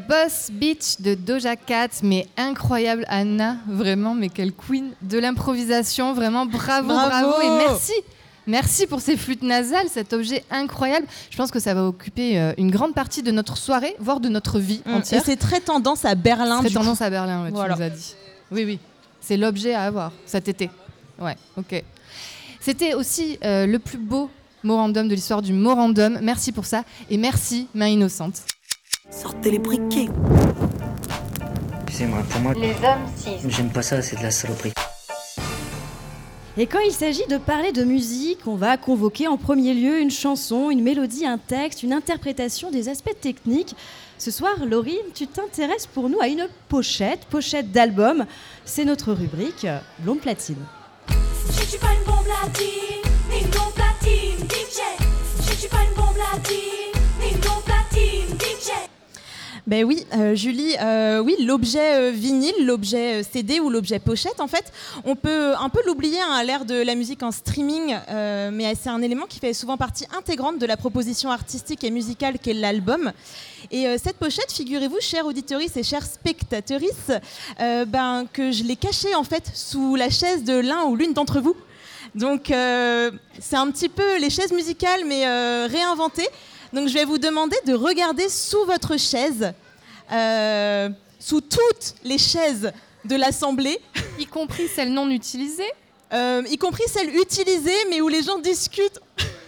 Boss Beach de Doja Cat, mais incroyable Anna, vraiment, mais quelle queen de l'improvisation, vraiment bravo et merci. Merci pour ces flûtes nasales, cet objet incroyable. Je pense que ça va occuper une grande partie de notre soirée, voire de notre vie entière. Et c'est très tendance à Berlin. Très tendance à Berlin, ouais, voilà. Tu nous as dit. Oui, c'est l'objet à avoir cet été. Ouais, ok. C'était aussi le plus beau mot random de l'histoire du mot random. Merci pour ça et merci, main innocente. Sortez les briquets. Excusez-moi, pour moi, les hommes cis. J'aime pas ça, c'est de la saloperie. Et quand il s'agit de parler de musique, on va convoquer en premier lieu une chanson, une mélodie, un texte, une interprétation des aspects techniques. Ce soir, Laurine, tu t'intéresses pour nous à une pochette d'album. C'est notre rubrique Blonde Platine. Je suis pas une bombe latine, ni une blonde platine, DJ. Je suis pas une bombe latine, ni une blonde platine, DJ. Ben oui, Julie, oui, l'objet vinyle, l'objet CD ou l'objet pochette, en fait, on peut un peu l'oublier à l'ère de la musique en streaming, mais c'est un élément qui fait souvent partie intégrante de la proposition artistique et musicale qu'est l'album. Et cette pochette, figurez-vous, chers auditeurs et chers spectateurs, que je l'ai cachée en fait sous la chaise de l'un ou l'une d'entre vous. Donc c'est un petit peu les chaises musicales, mais réinventées. Donc je vais vous demander de regarder sous votre chaise, sous toutes les chaises de l'Assemblée. Y compris celles non utilisées y compris celles utilisées, mais où les gens discutent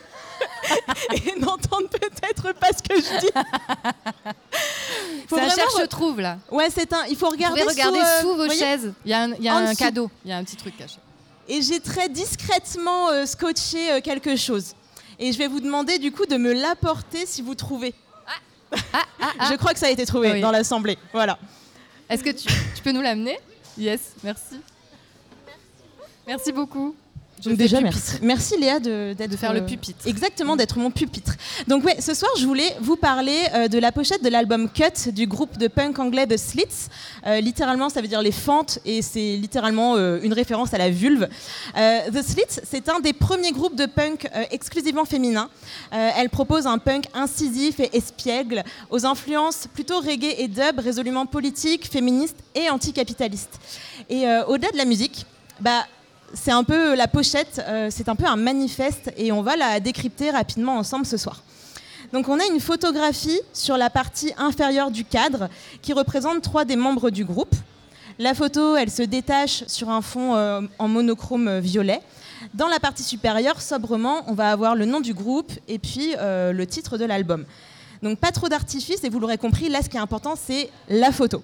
et n'entendent peut-être pas ce que je dis. C'est un cherche-trouve, là. Ouais, il faut regarder, sous vos chaises. Il y a un cadeau, il y a un petit truc caché. Et j'ai très discrètement scotché quelque chose. Et je vais vous demander du coup de me l'apporter si vous trouvez. Je crois que ça a été trouvé dans l'Assemblée. Voilà. Est-ce que tu peux nous l'amener ? Yes, merci. Merci beaucoup. Déjà, merci Léa de faire le pupitre. Exactement, d'être mon pupitre. Donc ouais, ce soir, je voulais vous parler de la pochette de l'album Cut du groupe de punk anglais The Slits. Littéralement, ça veut dire les fentes et c'est littéralement une référence à la vulve. The Slits, c'est un des premiers groupes de punk exclusivement féminins. Elle propose un punk incisif et espiègle aux influences plutôt reggae et dub, résolument politiques, féministes et anticapitalistes. Et au-delà de la musique, c'est un peu la pochette, c'est un peu un manifeste et on va la décrypter rapidement ensemble ce soir. Donc on a une photographie sur la partie inférieure du cadre qui représente 3 des membres du groupe. La photo, elle se détache sur un fond en monochrome violet. Dans la partie supérieure, sobrement, on va avoir le nom du groupe et puis le titre de l'album. Donc pas trop d'artifice et vous l'aurez compris, là ce qui est important c'est la photo.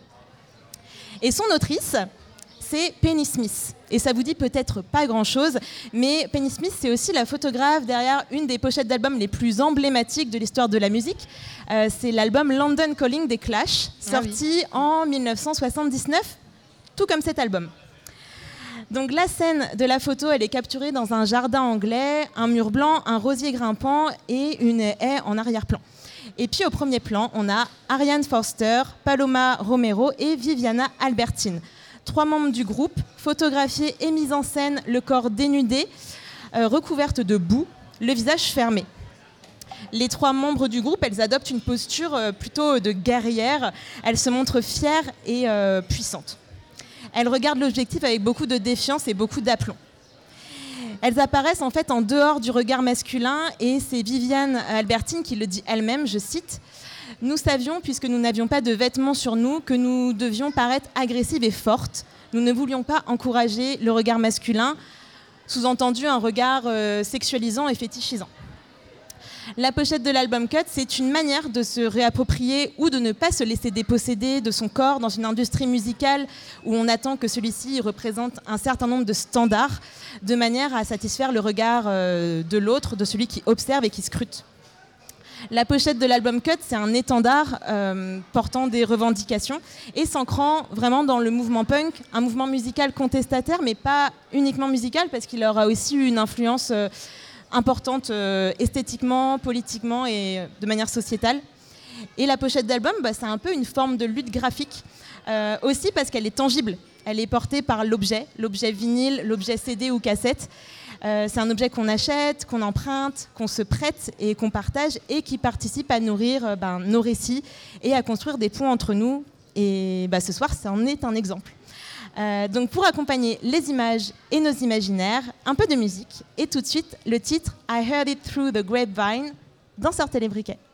Et son autrice, c'est Penny Smith. Et ça vous dit peut-être pas grand-chose, mais Penny Smith, c'est aussi la photographe derrière une des pochettes d'albums les plus emblématiques de l'histoire de la musique. C'est l'album London Calling des Clash, sorti en 1979, tout comme cet album. Donc la scène de la photo, elle est capturée dans un jardin anglais, un mur blanc, un rosier grimpant et une haie en arrière-plan. Et puis au premier plan, on a Ariane Forster, Paloma Romero et Viviana Albertine. 3 membres du groupe, photographiés et mis en scène, le corps dénudé, recouverte de boue, le visage fermé. Les 3 membres du groupe, elles adoptent une posture plutôt de guerrière. Elles se montrent fières et puissantes. Elles regardent l'objectif avec beaucoup de défiance et beaucoup d'aplomb. Elles apparaissent en fait en dehors du regard masculin et c'est Viviane Albertine qui le dit elle-même, je cite: « Nous savions, puisque nous n'avions pas de vêtements sur nous, que nous devions paraître agressives et fortes. Nous ne voulions pas encourager le regard masculin, sous-entendu un regard sexualisant et fétichisant. » La pochette de l'album Cut, c'est une manière de se réapproprier ou de ne pas se laisser déposséder de son corps dans une industrie musicale où on attend que celui-ci représente un certain nombre de standards, de manière à satisfaire le regard de l'autre, de celui qui observe et qui scrute. La pochette de l'album Cut, c'est un étendard portant des revendications et s'ancrant vraiment dans le mouvement punk, un mouvement musical contestataire, mais pas uniquement musical, parce qu'il aura aussi eu une influence importante esthétiquement, politiquement et de manière sociétale. Et la pochette d'album, c'est un peu une forme de lutte graphique, aussi parce qu'elle est tangible. Elle est portée par l'objet vinyle, l'objet CD ou cassette. C'est un objet qu'on achète, qu'on emprunte, qu'on se prête et qu'on partage et qui participe à nourrir nos récits et à construire des ponts entre nous. Et ce soir, ça en est un exemple. Donc pour accompagner les images et nos imaginaires, un peu de musique et tout de suite le titre I Heard It Through the Grapevine dans Sortez les briquets.